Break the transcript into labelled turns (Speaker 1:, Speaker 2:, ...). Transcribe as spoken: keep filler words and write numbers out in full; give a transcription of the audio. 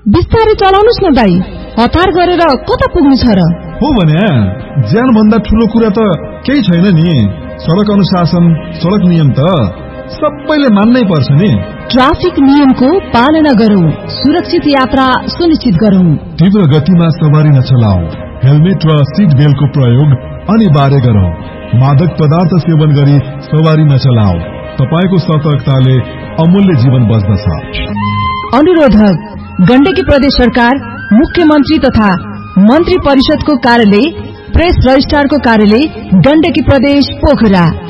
Speaker 1: बिस्तारै चलाउनुस् न दाइ, हतार गरेर कता पुग्नु छ र?
Speaker 2: हो भने ज्यान भन्दा ठुलो कुरा त केही छैन नि। सडक अनुशासन, सडक नियम त सबैले मान्नै पर्छ नि।
Speaker 1: ट्राफिक नियमको पालना गरौं, सुरक्षित यात्रा सुनिश्चित गरौं।
Speaker 2: तीव्र गतिमा सवारी नचलाऊ, हेलमेट र सीट बेल्टको प्रयोग अनिवार्य गरौं। मादक पदार्थ सेवन गरी सवारी नचलाऊ, तपाईको सतर्कताले अमूल्य जीवन बच्दछ।
Speaker 1: अनुरोधक गण्डकी प्रदेश सरकार, मुख्यमन्त्री तथा मन्त्री परिषदको कार्यालय, प्रेस रजिस्ट्रारको कार्यालय, गण्डकी प्रदेश पोखरा।